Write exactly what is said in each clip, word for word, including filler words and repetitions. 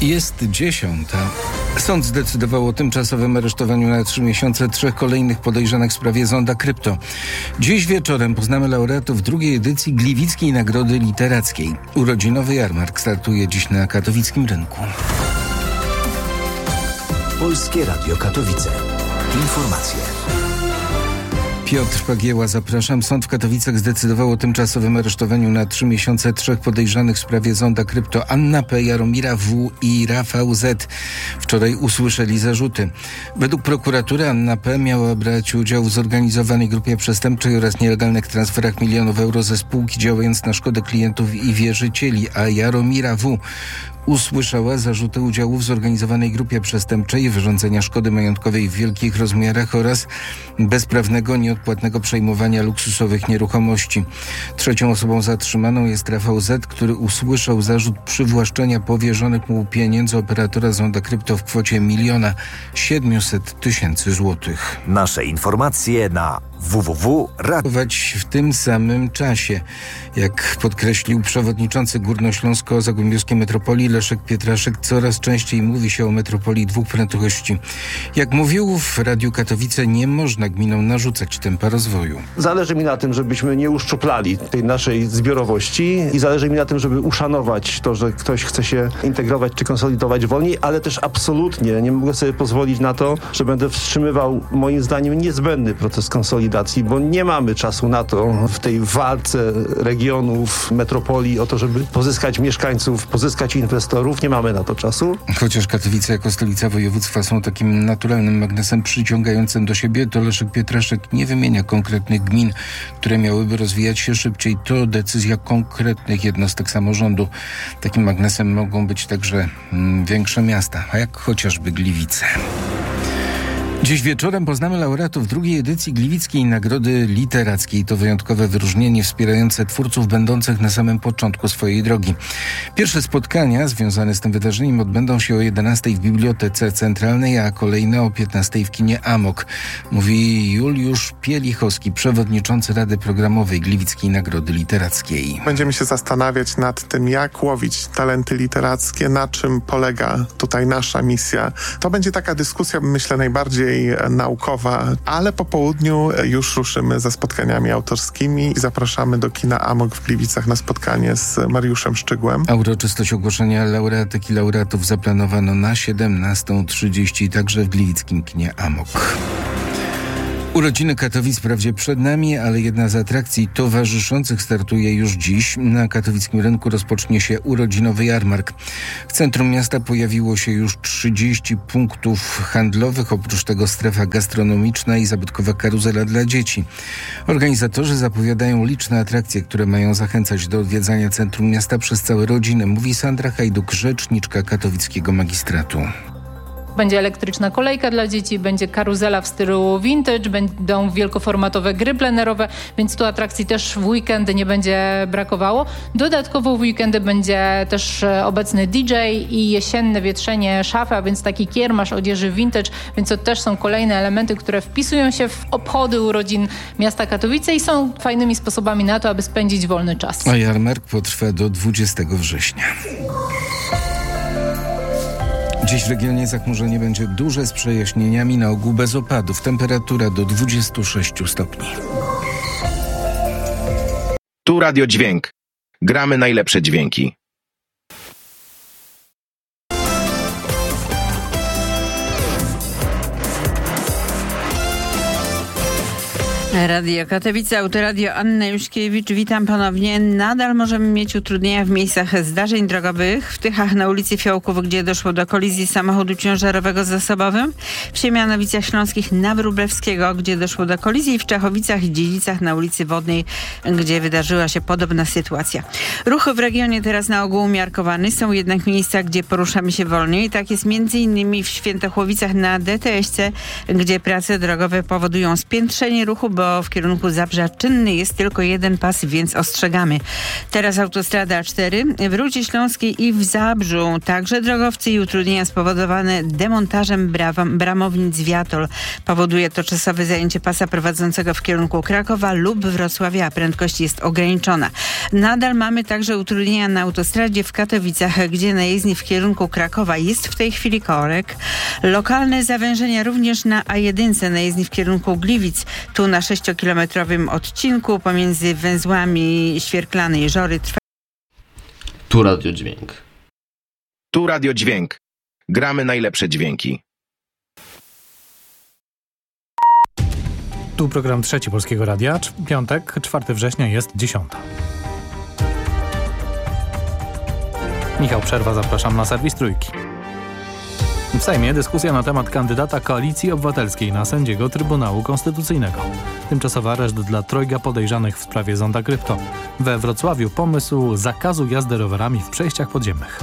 Jest dziesiąta. Sąd zdecydował o tymczasowym aresztowaniu na trzy miesiące trzech kolejnych podejrzanych w sprawie Zonda Krypto. Dziś wieczorem poznamy laureatów drugiej edycji Gliwickiej Nagrody Literackiej. Urodzinowy jarmark startuje dziś na katowickim rynku. Polskie Radio Katowice. Informacje. Piotr Pagieła, zapraszam. Sąd w Katowicach zdecydował o tymczasowym aresztowaniu na trzy miesiące trzech podejrzanych w sprawie Zonda Krypto. Anna P., Jaromira W. i Rafał Z. Wczoraj usłyszeli zarzuty. Według prokuratury Anna P. miała brać udział w zorganizowanej grupie przestępczej oraz nielegalnych transferach milionów euro ze spółki, działając na szkodę klientów i wierzycieli, a Jaromira W. usłyszała zarzuty udziału w zorganizowanej grupie przestępczej, wyrządzenia szkody majątkowej w wielkich rozmiarach oraz bezprawnego, nieodpłatnego przejmowania luksusowych nieruchomości. Trzecią osobą zatrzymaną jest Rafał Z., który usłyszał zarzut przywłaszczenia powierzonych mu pieniędzy operatora Zonda Krypto w kwocie miliona siedmiuset tysięcy złotych. Nasze informacje na w w w kropka radio. W tym samym czasie, jak podkreślił przewodniczący Górnośląsko-Zagłębiowskiej Metropolii Leszek Pietraszek, coraz częściej mówi się o metropolii dwóch prędkości. Jak mówił w Radiu Katowice, nie można gminom narzucać tempa rozwoju. Zależy mi na tym, żebyśmy nie uszczuplali tej naszej zbiorowości i zależy mi na tym, żeby uszanować to, że ktoś chce się integrować czy konsolidować wolniej, ale też absolutnie nie mogę sobie pozwolić na to, że będę wstrzymywał moim zdaniem niezbędny proces konsolidacji, bo nie mamy czasu na to w tej walce regionów, metropolii o to, żeby pozyskać mieszkańców, pozyskać inwestorów. Nie mamy na to czasu. Chociaż Katowice jako stolica województwa są takim naturalnym magnesem przyciągającym do siebie, to Leszek Pietraszek nie wymienia konkretnych gmin, które miałyby rozwijać się szybciej. To decyzja konkretnych jednostek samorządu. Takim magnesem mogą być także mm, większe miasta, a jak chociażby Gliwice. Dziś wieczorem poznamy laureatów drugiej edycji Gliwickiej Nagrody Literackiej. To wyjątkowe wyróżnienie wspierające twórców będących na samym początku swojej drogi. Pierwsze spotkania związane z tym wydarzeniem odbędą się o jedenastej w Bibliotece Centralnej, a kolejne o piętnastej w kinie Amok. Mówi Juliusz Pielichowski, przewodniczący Rady Programowej Gliwickiej Nagrody Literackiej. Będziemy się zastanawiać nad tym, jak łowić talenty literackie, na czym polega tutaj nasza misja. To będzie taka dyskusja, myślę, najbardziej naukowa, ale po południu już ruszymy ze spotkaniami autorskimi i zapraszamy do kina Amok w Gliwicach na spotkanie z Mariuszem Szczygłem. A uroczystość ogłoszenia laureatek i laureatów zaplanowano na siedemnastą trzydzieści, także w gliwickim kinie Amok. Urodziny Katowic wprawdzie przed nami, ale jedna z atrakcji towarzyszących startuje już dziś. Na katowickim rynku rozpocznie się urodzinowy jarmark. W centrum miasta pojawiło się już trzydzieści punktów handlowych, oprócz tego strefa gastronomiczna i zabytkowa karuzela dla dzieci. Organizatorzy zapowiadają liczne atrakcje, które mają zachęcać do odwiedzania centrum miasta przez całe rodziny, mówi Sandra Hajduk, rzeczniczka katowickiego magistratu. Będzie elektryczna kolejka dla dzieci, będzie karuzela w stylu vintage, będą wielkoformatowe gry plenerowe, więc tu atrakcji też w weekendy nie będzie brakowało. Dodatkowo w weekendy będzie też obecny D J i jesienne wietrzenie szafy, a więc taki kiermasz odzieży vintage, więc to też są kolejne elementy, które wpisują się w obchody urodzin miasta Katowice i są fajnymi sposobami na to, aby spędzić wolny czas. A jarmark potrwa do dwudziestego września. Dziś w regionie zachmurzenie będzie duże z przejaśnieniami, na ogół bez opadów. Temperatura do dwudziestu sześciu stopni. Tu Radio Dźwięk. Gramy najlepsze dźwięki. Radio Katowice, Autoradio, Anna Juszkiewicz. Witam ponownie. Nadal możemy mieć utrudnienia w miejscach zdarzeń drogowych. W Tychach na ulicy Fiołków, gdzie doszło do kolizji samochodu ciężarowego z osobowym. W Siemianowicach Śląskich na Wróblewskiego, gdzie doszło do kolizji. W Czechowicach i Dziedzicach na ulicy Wodnej, gdzie wydarzyła się podobna sytuacja. Ruch w regionie teraz na ogół umiarkowany. Są jednak miejsca, gdzie poruszamy się wolniej. Tak jest między innymi w Świętochłowicach na D T S C, gdzie prace drogowe powodują spiętrzenie ruchu, bo bo w kierunku Zabrza czynny jest tylko jeden pas, więc ostrzegamy. Teraz autostrada A cztery w Rudzie Śląskiej i w Zabrzu. Także drogowcy i utrudnienia spowodowane demontażem bram, bramownic Wiatol. Powoduje to czasowe zajęcie pasa prowadzącego w kierunku Krakowa lub Wrocławia, a prędkość jest ograniczona. Nadal mamy także utrudnienia na autostradzie w Katowicach, gdzie na jezdni w kierunku Krakowa jest w tej chwili korek. Lokalne zawężenia również na A jeden na jezdni w kierunku Gliwic. Tu na sześciokilometrowym odcinku pomiędzy węzłami Świerklany i Żory trwa. Tu radiodźwięk. Tu radiodźwięk. Gramy najlepsze dźwięki. Tu program trzeci Polskiego Radia. Piątek, czwartego września jest dziesiąta. Michał Przerwa, zapraszam na serwis Trójki. W Sejmie dyskusja na temat kandydata Koalicji Obywatelskiej na sędziego Trybunału Konstytucyjnego. Tymczasowy areszt dla trojga podejrzanych w sprawie zonda krypto. We Wrocławiu pomysł zakazu jazdy rowerami w przejściach podziemnych.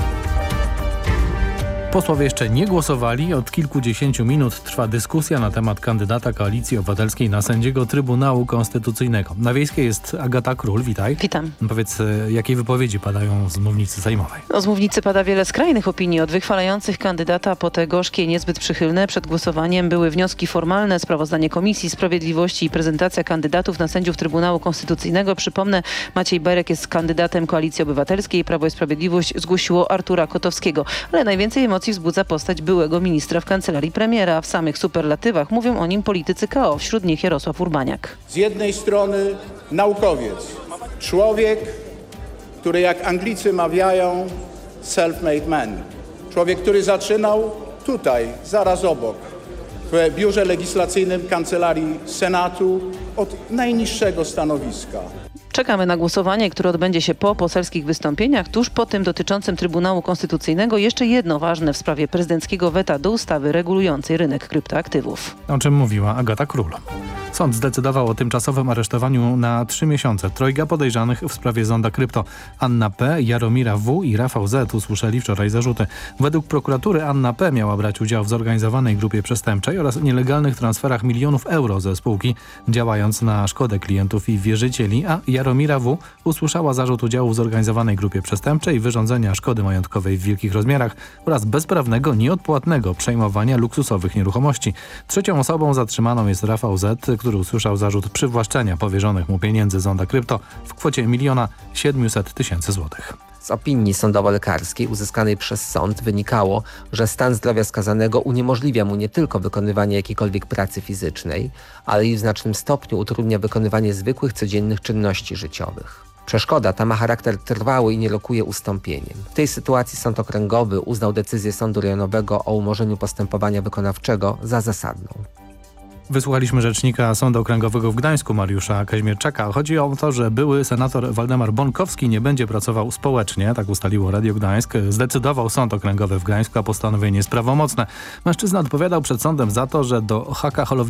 Posłowie jeszcze nie głosowali. Od kilkudziesięciu minut trwa dyskusja na temat kandydata Koalicji Obywatelskiej na sędziego Trybunału Konstytucyjnego. Na Wiejskiej jest Agata Król. Witaj. Witam. Powiedz, jakie wypowiedzi padają z mównicy sejmowej? No, z mównicy pada wiele skrajnych opinii, od wychwalających kandydata po te gorzkie, niezbyt przychylne. Przed głosowaniem były wnioski formalne, sprawozdanie Komisji Sprawiedliwości i prezentacja kandydatów na sędziów Trybunału Konstytucyjnego. Przypomnę, Maciej Berek jest kandydatem Koalicji Obywatelskiej. Prawo i Sprawiedliwość zgłosiło Artura Kotowskiego. Ale najwięcej emocji wzbudza postać byłego ministra w kancelarii premiera. W samych superlatywach mówią o nim politycy K O, wśród nich Jarosław Urbaniak. Z jednej strony naukowiec, człowiek, który jak Anglicy mawiają self-made man. Człowiek, który zaczynał tutaj, zaraz obok, w biurze legislacyjnym Kancelarii Senatu od najniższego stanowiska. Czekamy na głosowanie, które odbędzie się po poselskich wystąpieniach. Tuż po tym dotyczącym Trybunału Konstytucyjnego jeszcze jedno ważne w sprawie prezydenckiego weta do ustawy regulującej rynek kryptoaktywów. O czym mówiła Agata Król. Sąd zdecydował o tymczasowym aresztowaniu na trzy miesiące trojga podejrzanych w sprawie zonda krypto. Anna P., Jaromira W. i Rafał Z. usłyszeli wczoraj zarzuty. Według prokuratury Anna P. miała brać udział w zorganizowanej grupie przestępczej oraz nielegalnych transferach milionów euro ze spółki, działając na szkodę klientów i wierzycieli, a Jaromira W. usłyszała zarzut udziału w zorganizowanej grupie przestępczej, wyrządzenia szkody majątkowej w wielkich rozmiarach oraz bezprawnego, nieodpłatnego przejmowania luksusowych nieruchomości. Trzecią osobą zatrzymaną jest Rafał Z., który usłyszał zarzut przywłaszczenia powierzonych mu pieniędzy zonda krypto w kwocie miliona siedmiuset tysięcy złotych. Z opinii sądowo-lekarskiej uzyskanej przez sąd wynikało, że stan zdrowia skazanego uniemożliwia mu nie tylko wykonywanie jakiejkolwiek pracy fizycznej, ale i w znacznym stopniu utrudnia wykonywanie zwykłych, codziennych czynności życiowych. Przeszkoda ta ma charakter trwały i nie rokuje ustąpieniem. W tej sytuacji sąd okręgowy uznał decyzję sądu rejonowego o umorzeniu postępowania wykonawczego za zasadną. Wysłuchaliśmy rzecznika Sądu Okręgowego w Gdańsku, Mariusza Kaźmierczaka. Chodzi o to, że były senator Waldemar Bonkowski nie będzie pracował społecznie, tak ustaliło Radio Gdańsk. Zdecydował Sąd Okręgowy w Gdańsku, a postanowienie jest prawomocne. Mężczyzna odpowiadał przed sądem za to, że do haka